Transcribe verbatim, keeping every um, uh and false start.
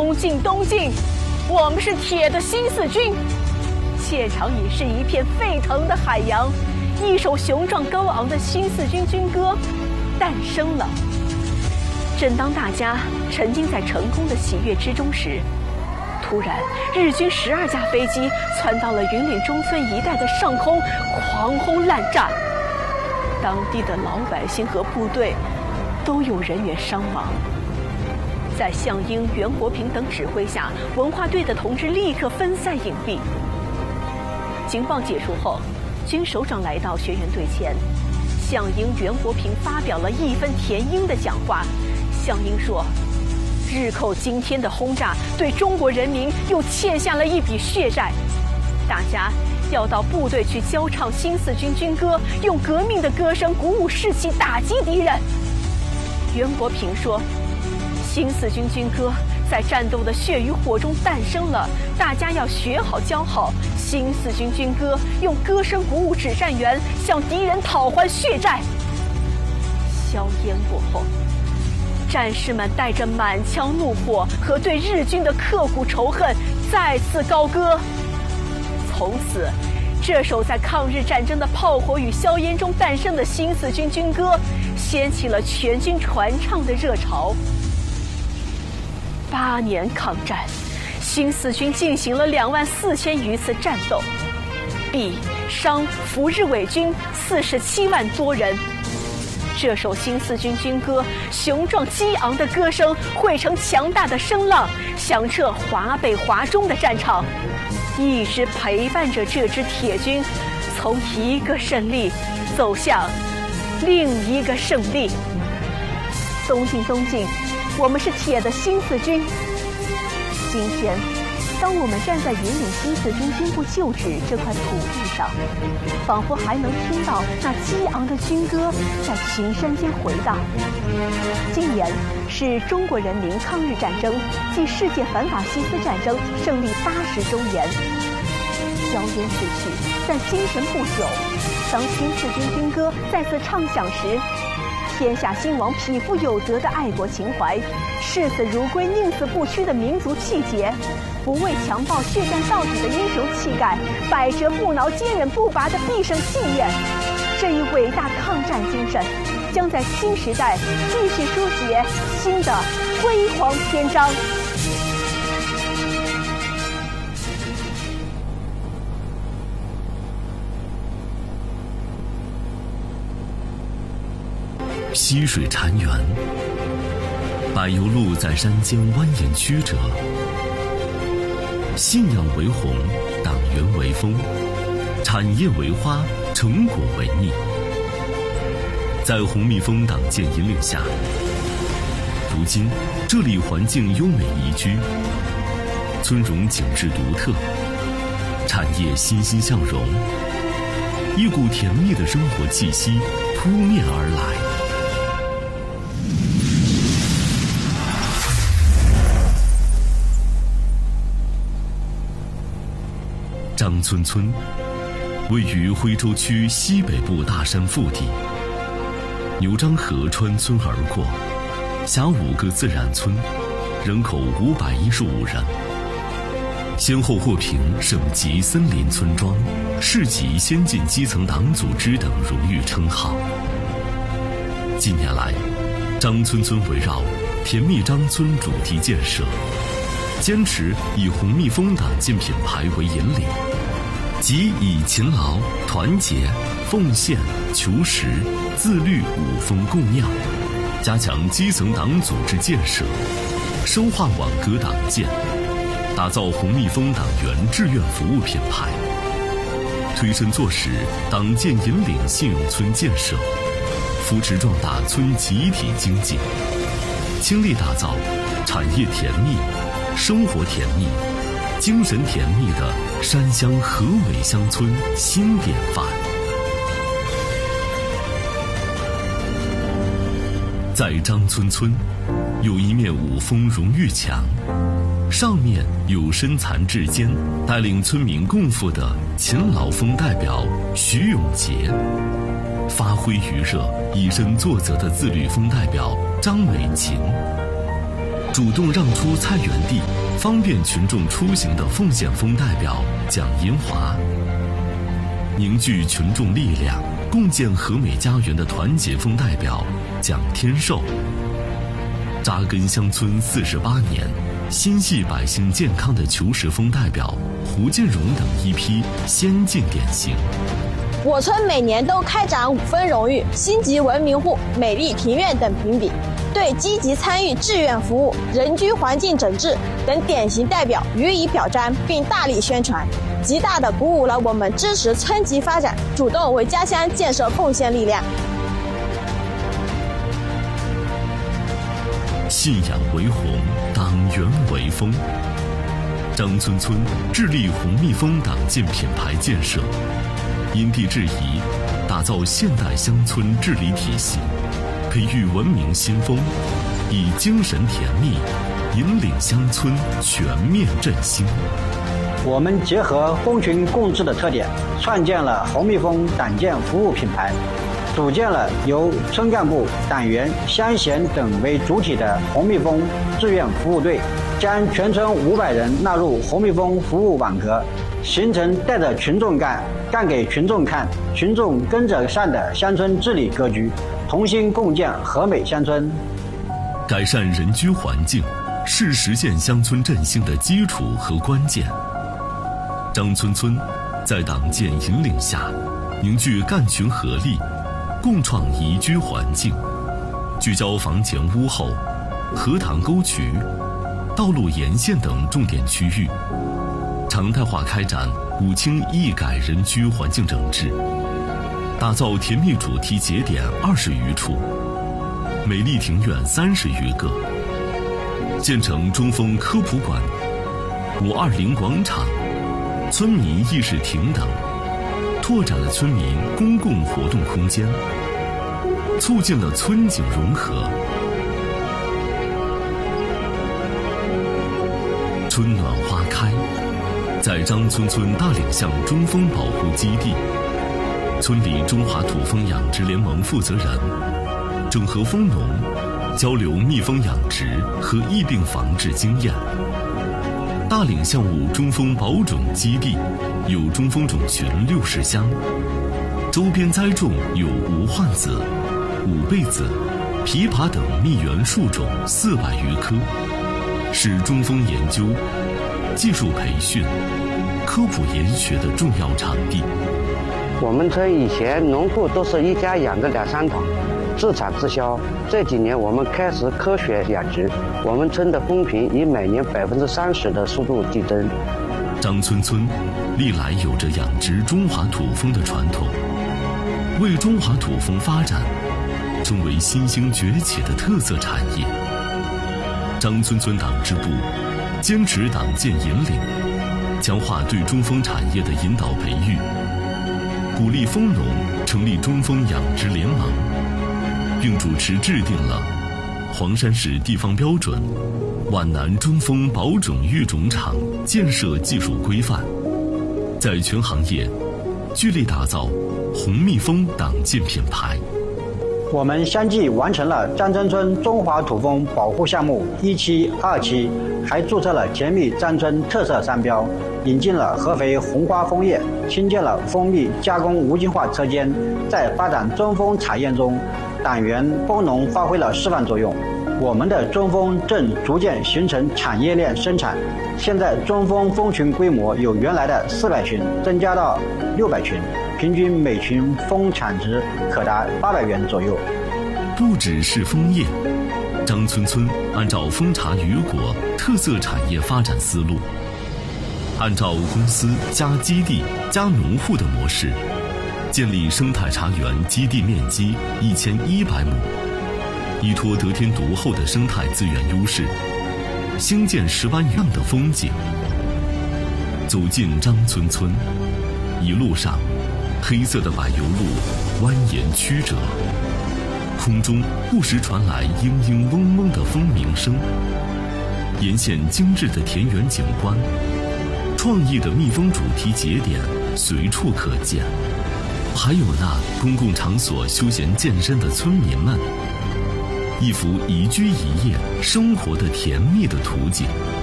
东进东进，我们是铁的新四军。现场已是一片沸腾的海洋，一首雄壮高昂的新四军军歌诞生了。正当大家沉浸在成功的喜悦之中时，突然日军十二架飞机窜到了云岭中村一带的上空，狂轰滥炸，当地的老百姓和部队都有人员伤亡。在项英、袁国平等指挥下，文化队的同志立刻分散隐蔽。情报解除后，军首长来到学员队前，项英、袁国平发表了义愤填膺的讲话。项英说，日寇今天的轰炸对中国人民又欠下了一笔血债，大家要到部队去教唱新四军军歌，用革命的歌声鼓舞士气，打击敌人。袁国平说，新四军军歌在战斗的血与火中诞生了，大家要学好教好新四军军歌，用歌声鼓舞指战员，向敌人讨还血债。硝烟过后，战士们带着满腔怒火和对日军的刻骨仇恨再次高歌。从此，这首在抗日战争的炮火与硝烟中诞生的新四军军歌，掀起了全军传唱的热潮。八年抗战，新四军进行了两万四千余次战斗，毙伤俘日伪军四十七万多人。这首新四军军歌，雄壮激昂的歌声汇成强大的声浪，响彻华北华中的战场，一直陪伴着这支铁军，从一个胜利走向另一个胜利。东进东进，我们是铁的新四军。今天，当我们站在云岭新四军军部旧址这块土地上，仿佛还能听到那激昂的军歌在群山间回荡。今年是中国人民抗日战争暨世界反法西斯战争胜利八十周年。硝烟逝去，但精神不朽。当新四军军歌再次唱响时，天下兴亡匹夫有责的爱国情怀，视死如归宁死不屈的民族气节，不畏强暴血战到底的英雄气概，百折不挠坚韧不拔的必胜信念，这一伟大抗战精神将在新时代继续书写新的辉煌篇章。 溪水潺湲，柏油路在山间蜿蜒曲折。信仰为红，党员为风，产业为花，成果为蜜。在红蜜蜂党建引领下，如今这里环境优美宜居，村容景致独特，产业欣欣向荣，一股甜蜜的生活气息扑面而来。张村村位于徽州区西北部大山腹地，牛漳河穿村而过，辖五个自然村，人口五百一十五人，先后获评省级森林村庄、市级先进基层党组织等荣誉称号。近年来，张村村围绕甜蜜张村主题建设，坚持以红蜜蜂党建品牌为引领，即以勤劳、团结、奉献、求实、自律五蜂共酿，加强基层党组织建设，深化网格党建，打造红蜜蜂党员志愿服务品牌，推身做实党建引领信用村建设，扶持壮大村集体经济，倾力打造产业甜蜜、生活甜蜜、精神甜蜜的山乡和美乡村新典范。在张村村，有一面五蜂荣誉墙，上面有身残志坚带领村民共赴的勤劳蜂代表徐永杰，发挥余热以身作则的自律蜂代表张美琴， 主动让出菜园地，方便群众出行的奉献风代表蒋银华，凝聚群众力量，共建和美家园的团结风代表蒋天寿，扎根乡村四十八年，心系百姓健康的求实风代表胡建荣等一批先进典型。 我村每年都开展五分荣誉、星级文明户、美丽庭院等评比，对积极参与志愿服务、人居环境整治等典型代表予以表彰，并大力宣传，极大地鼓舞了我们支持村级发展、主动为家乡建设贡献力量。 信仰为红，党员为风。张村村致力红蜜蜂党建品牌建设，因地制宜，打造现代乡村治理体系，培育文明新风，以精神甜蜜引领乡村全面振兴。 我们结合蜂群共治的特点，创建了红蜜蜂党建服务品牌，组建了由村干部、党员、乡贤等为主体的红蜜蜂志愿服务队，将全村五百人纳入红蜜蜂服务网格，形成带着群众干、干给群众看、群众跟着上的乡村治理格局，同心共建和美乡村。 改善人居环境是实现乡村振兴的基础和关键。张村村在党建引领下，凝聚干群合力，共创宜居环境，聚焦房前屋后、荷塘沟渠、道路沿线等重点区域，常态化开展五轻一改人居环境整治，打造甜蜜主题节点二十余处，美丽庭院三十余个，建成中风科普馆、五二零广场、村民议事亭等，拓展了村民公共活动空间，促进了村井融合。春暖花开，在张村村大岭巷中风保护基地，村里中华土蜂养殖联盟负责人整合蜂农，交流蜜蜂养殖和疫病防治经验。大岭象务中蜂保种基地有中蜂种群六十箱，周边栽种有无患子、五倍子、枇杷等蜜源树种四百余棵，是中蜂研究、技术培训、科普研学的重要场地。 我们村以前农户都是一家养着两三头，自产自销。这几年我们开始科学养殖，我们村的蜂群以每年百分之三十的速度递增。 张村村历来有着养殖中华土蜂的传统，为中华土蜂发展成为新兴崛起的特色产业。张村村党支部坚持党建引领，强化对中蜂产业的引导培育，鼓励蜂农成立中蜂养殖联盟，并主持制定了黄山市地方标准皖南中蜂保种育种场建设技术规范，在全行业聚力打造红蜜蜂党建品牌。 我们相继完成了张村村中华土蜂保护项目一期、二期，还注册了甜蜜张村特色商标，引进了合肥红花枫叶，新建了蜂蜜加工无机化车间。在发展中蜂产业中，党员蜂农发挥了示范作用。我们的中蜂正逐渐形成产业链生产，现在中蜂蜂群规模由原来的四百群增加到六百群，平均每群蜂产值可达八百元左右。 不只是枫叶，张村村按照蜂茶鱼果特色产业发展思路，按照公司加基地加农户的模式，建立生态茶园基地面积一千一百亩，依托得天独厚的生态资源优势，兴建十万样的风景。走进张村村，一路上黑色的柏油路蜿蜒曲折，空中不时传来嘤嘤嗡嗡的蜂鸣声，沿线精致的田园景观，创意的蜜蜂主题节点随处可见，还有那公共场所休闲健身的村民们， 一幅宜居宜业、生活的甜蜜的图景。